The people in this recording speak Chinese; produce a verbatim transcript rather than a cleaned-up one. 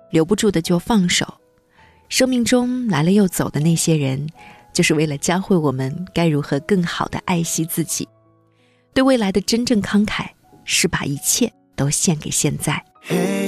留不住的就放手。生命中来了又走的那些人，就是为了教会我们该如何更好地爱惜自己。对未来的真正慷慨，是把一切都献给现在。 Hey